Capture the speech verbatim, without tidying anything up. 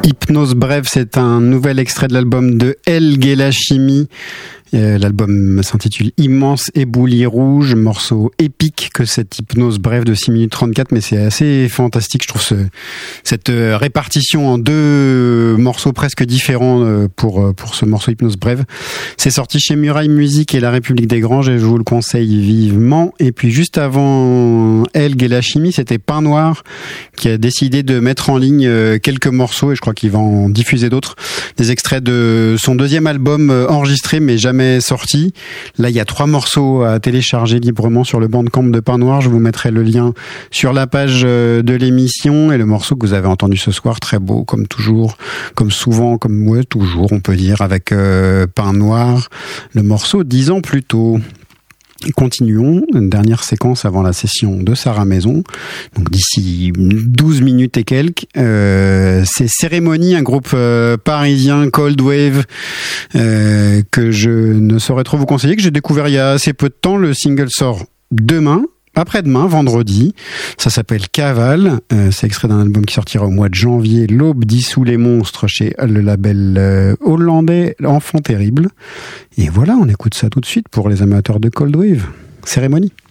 Hypnose Brève, c'est un nouvel extrait de l'album de El Gelashimi. Euh, l'album s'intitule Immense Éboulis Rouge, morceau épique que cette hypnose brève de six minutes trente-quatre, mais c'est assez fantastique, je trouve, ce, cette euh, répartition en deux morceaux presque différents euh, pour, pour ce morceau Hypnose Brève. C'est sorti chez Muraille Musique et La République des Granges et je vous le conseille vivement. Et puis juste avant El Gelashimi, c'était Pain Noir qui a décidé de mettre en ligne euh, quelques morceaux, et je crois qu'il va en diffuser d'autres, des extraits de son deuxième album euh, enregistré mais jamais sorti. Là, il y a trois morceaux à télécharger librement sur le Bandcamp de Pain Noir. Je vous mettrai le lien sur la page de l'émission. Et le morceau que vous avez entendu ce soir, très beau, comme toujours, comme souvent, comme ouais, toujours, on peut dire, avec euh, Pain Noir. Le morceau dix ans plus tôt. Continuons, une dernière séquence avant la session de Sarah Maison, donc d'ici douze minutes et quelques. Euh, c'est Cérémonie, un groupe euh, parisien, Cold Wave, euh, que je ne saurais trop vous conseiller, que j'ai découvert il y a assez peu de temps. Le single sort demain, après-demain, vendredi. Ça s'appelle Cavale. Euh, c'est extrait d'un album qui sortira au mois de janvier, L'Aube dissout les monstres, chez le label euh, hollandais Enfant Terrible. Et voilà, on écoute ça tout de suite pour les amateurs de Cold Wave. Cérémonie.